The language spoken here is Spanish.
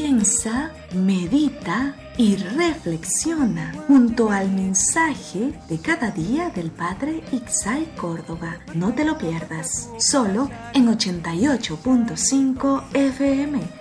Piensa, medita y reflexiona junto al mensaje de cada día del Padre Itzhak Córdoba. No te lo pierdas, solo en 88.5 FM.